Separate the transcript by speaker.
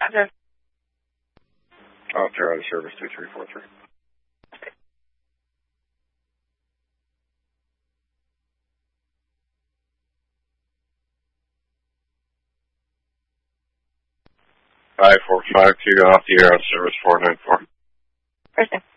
Speaker 1: Roger.
Speaker 2: Off-air out of service 2343.
Speaker 1: Okay.
Speaker 2: 5452 off the air out of service 494.
Speaker 1: First thing.